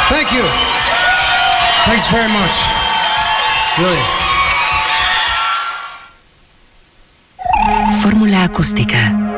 Thank you. Thanks very much. Really. Fórmula acústica.